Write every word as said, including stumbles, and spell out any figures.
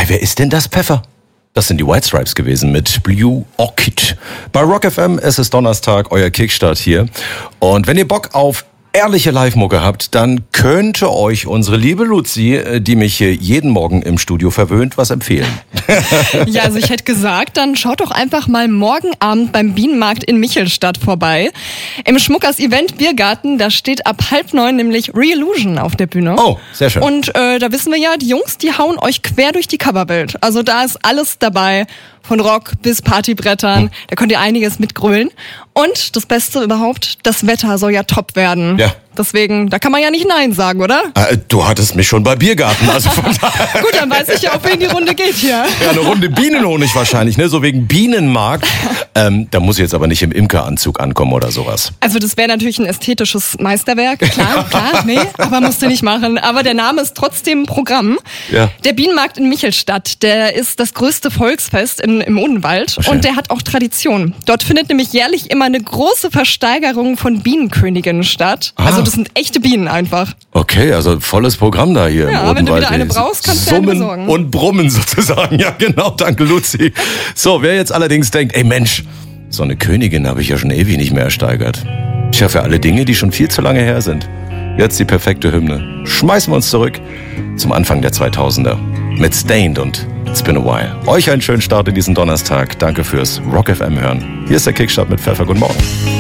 wer ist denn das Pfeffer? Das sind die White Stripes gewesen mit Blue Orchid. Bei Rock F M, es ist Donnerstag, euer Kickstart hier. Und wenn ihr Bock auf ehrliche Live-Mucke habt, dann könnte euch unsere liebe Luzi, die mich hier jeden Morgen im Studio verwöhnt, was empfehlen. Ja, also ich hätte gesagt, dann schaut doch einfach mal morgen Abend beim Bienenmarkt in Michelstadt vorbei. Im Schmuckers Event Biergarten, da steht ab halb neun nämlich Re-Illusion auf der Bühne. Oh, sehr schön. Und äh, da wissen wir ja, die Jungs, die hauen euch quer durch die Coverwelt. Also da ist alles dabei. Von Rock bis Partybrettern, hm. da könnt ihr einiges mitgrölen. Und das Beste überhaupt, das Wetter soll ja top werden. Ja. Deswegen, da kann man ja nicht Nein sagen, oder? Äh, du hattest mich schon bei Biergarten, also von daher. Gut, dann weiß ich ja, auf wen die Runde geht hier. Ja, eine Runde Bienenhonig wahrscheinlich, ne? So wegen Bienenmarkt. Ähm, da muss ich jetzt aber nicht im Imkeranzug ankommen oder sowas. Also das wäre natürlich ein ästhetisches Meisterwerk, klar, klar, nee, aber musst du nicht machen. Aber der Name ist trotzdem Programm. Ja. Der Bienenmarkt in Michelstadt, der ist das größte Volksfest in, im Odenwald okay. und der hat auch Tradition. Dort findet nämlich jährlich immer eine große Versteigerung von Bienenköniginnen statt. Ah. Also das sind echte Bienen einfach. Okay, also volles Programm da hier ja, im Odenwald. Wenn du wieder eine brauchst, kannst du eine besorgen. Und brummen sozusagen. Ja, genau, danke Luzi. So, wer jetzt allerdings denkt, ey Mensch, so eine Königin habe ich ja schon ewig nicht mehr ersteigert. Tja, für alle Dinge, die schon viel zu lange her sind. Jetzt die perfekte Hymne. Schmeißen wir uns zurück zum Anfang der zweitausender mit Stained und It's Been a While. Euch einen schönen Start in diesen Donnerstag. Danke fürs Rock F M hören. Hier ist der Kickstart mit Pfeffer. Guten Morgen.